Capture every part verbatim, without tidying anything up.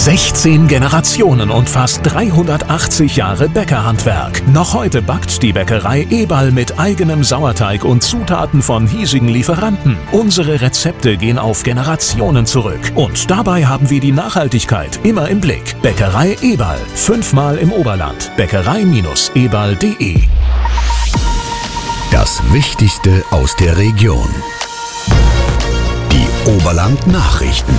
sechzehn Generationen und fast dreihundertachtzig Jahre Bäckerhandwerk. Noch heute backt die Bäckerei Eberl mit eigenem Sauerteig und Zutaten von hiesigen Lieferanten. Unsere Rezepte gehen auf Generationen zurück. Und dabei haben wir die Nachhaltigkeit immer im Blick. Bäckerei Eberl. Fünfmal im Oberland. Bäckerei Eberl punkt de. Das Wichtigste aus der Region. Die Oberland-Nachrichten.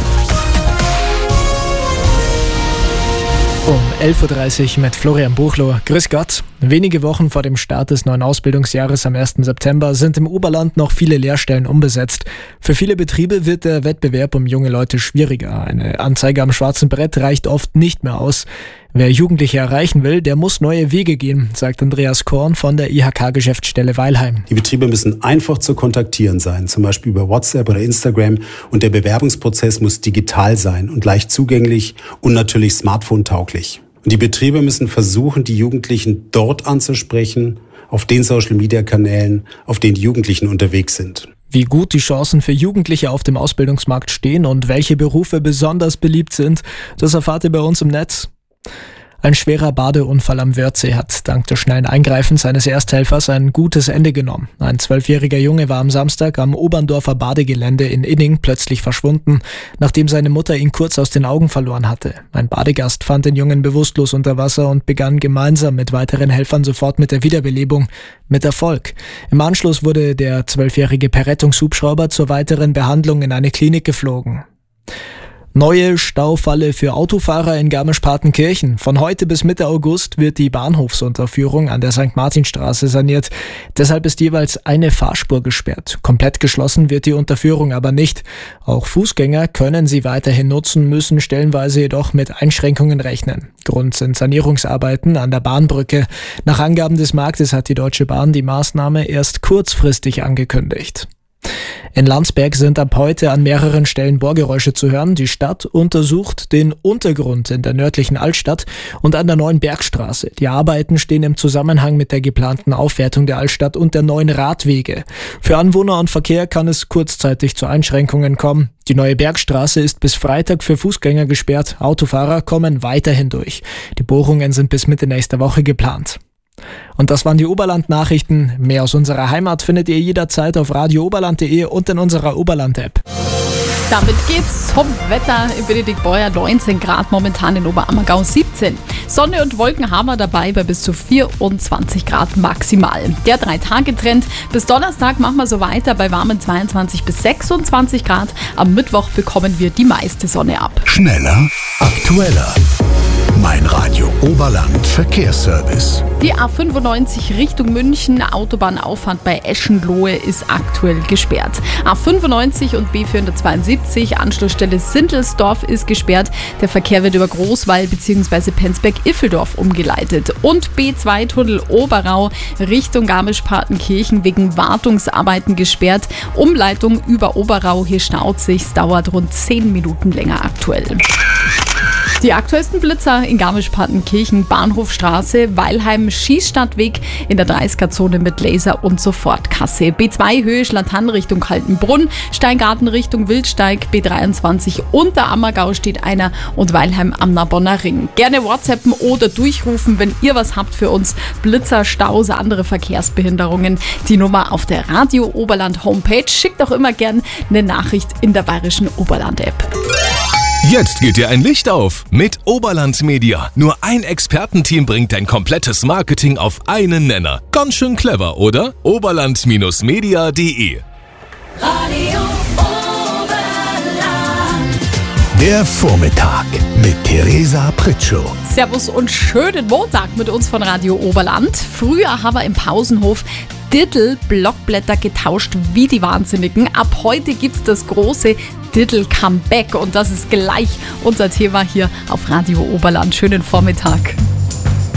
Um elf Uhr dreißig mit Florian Buchloh. Grüß Gott. Wenige Wochen vor dem Start des neuen Ausbildungsjahres am ersten September sind im Oberland noch viele Lehrstellen unbesetzt. Für viele Betriebe wird der Wettbewerb um junge Leute schwieriger. Eine Anzeige am schwarzen Brett reicht oft nicht mehr aus. Wer Jugendliche erreichen will, der muss neue Wege gehen, sagt Andreas Korn von der I H K-Geschäftsstelle Weilheim. Die Betriebe müssen einfach zu kontaktieren sein, zum Beispiel über WhatsApp oder Instagram. Und der Bewerbungsprozess muss digital sein und leicht zugänglich und natürlich smartphone-tauglich. Und die Betriebe müssen versuchen, die Jugendlichen dort anzusprechen, auf den Social-Media-Kanälen, auf denen die Jugendlichen unterwegs sind. Wie gut die Chancen für Jugendliche auf dem Ausbildungsmarkt stehen und welche Berufe besonders beliebt sind, das erfahrt ihr bei uns im Netz. Ein schwerer Badeunfall am Wörthsee hat dank des schnellen Eingreifens seines Ersthelfers ein gutes Ende genommen. Ein zwölfjähriger Junge war am Samstag am Oberndorfer Badegelände in Inning plötzlich verschwunden, nachdem seine Mutter ihn kurz aus den Augen verloren hatte. Ein Badegast fand den Jungen bewusstlos unter Wasser und begann gemeinsam mit weiteren Helfern sofort mit der Wiederbelebung. Mit Erfolg. Im Anschluss wurde der zwölfjährige per Rettungshubschrauber zur weiteren Behandlung in eine Klinik geflogen. Neue Staufalle für Autofahrer in Garmisch-Partenkirchen. Von heute bis Mitte August wird die Bahnhofsunterführung an der Sankt Martinstraße saniert. Deshalb ist jeweils eine Fahrspur gesperrt. Komplett geschlossen wird die Unterführung aber nicht. Auch Fußgänger können sie weiterhin nutzen, müssen stellenweise jedoch mit Einschränkungen rechnen. Grund sind Sanierungsarbeiten an der Bahnbrücke. Nach Angaben des Marktes hat die Deutsche Bahn die Maßnahme erst kurzfristig angekündigt. In Landsberg sind ab heute an mehreren Stellen Bohrgeräusche zu hören. Die Stadt untersucht den Untergrund in der nördlichen Altstadt und an der neuen Bergstraße. Die Arbeiten stehen im Zusammenhang mit der geplanten Aufwertung der Altstadt und der neuen Radwege. Für Anwohner und Verkehr kann es kurzzeitig zu Einschränkungen kommen. Die neue Bergstraße ist bis Freitag für Fußgänger gesperrt. Autofahrer kommen weiterhin durch. Die Bohrungen sind bis Mitte nächster Woche geplant. Und das waren die Oberland-Nachrichten. Mehr aus unserer Heimat findet ihr jederzeit auf radio oberland punkt de und in unserer Oberland-App. Damit geht's zum Wetter. In Benediktbeuer neunzehn Grad, momentan in Oberammergau siebzehn. Sonne und Wolken haben wir dabei bei bis zu vierundzwanzig Grad maximal. Der Drei-Tage-Trend. Bis Donnerstag machen wir so weiter bei warmen zweiundzwanzig bis sechsundzwanzig Grad. Am Mittwoch bekommen wir die meiste Sonne ab. Schneller, aktueller. Mein Radio Oberland Verkehrsservice. Die A fünfundneunzig Richtung München, Autobahnauffahrt bei Eschenlohe ist aktuell gesperrt. A fünfundneunzig und B vierhundertzweiundsiebzig, Anschlussstelle Sintelsdorf ist gesperrt. Der Verkehr wird über Großwall bzw. Penzberg-Iffeldorf umgeleitet. Und B zwei Tunnel Oberau Richtung Garmisch-Partenkirchen wegen Wartungsarbeiten gesperrt. Umleitung über Oberau, hier staut sich's, dauert rund zehn Minuten länger aktuell. Die aktuellsten Blitzer in Garmisch-Partenkirchen, Bahnhofstraße, Weilheim, Schießstadtweg in der dreißiger-Zone mit Laser und Sofortkasse. B zwei Höhe Schlattann Richtung Kaltenbrunn, Steingarten Richtung Wildsteig, B dreiundzwanzig Unterammergau steht einer und Weilheim am Narbonner Ring. Gerne WhatsAppen oder durchrufen, wenn ihr was habt für uns. Blitzer, Staus, andere Verkehrsbehinderungen. Die Nummer auf der Radio Oberland Homepage. Schickt auch immer gern eine Nachricht in der Bayerischen Oberland-App. Jetzt geht dir ein Licht auf mit Oberland Media. Nur ein Expertenteam bringt dein komplettes Marketing auf einen Nenner. Ganz schön clever, oder? oberland Media punkt de. Radio Oberland. Der Vormittag mit Theresa Pritschow. Servus und schönen Montag mit uns von Radio Oberland. Früher haben wir im Pausenhof Diddle-Blockblätter getauscht wie die Wahnsinnigen. Ab heute gibt's das große Diddle-Comeback und das ist gleich unser Thema hier auf Radio Oberland. Schönen Vormittag.